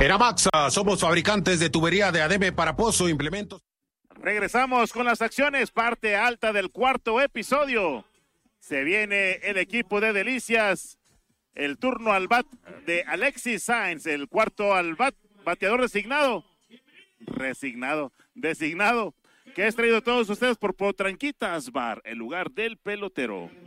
En Amaxa somos fabricantes de tubería de ADM para pozo, implementos. Regresamos con las acciones, parte alta del cuarto episodio. Se viene el equipo de Delicias. El turno al bat de Alexis Sáenz, el cuarto al bat, bateador designado, que es traído a todos ustedes por Potranquitas Bar, el lugar del pelotero.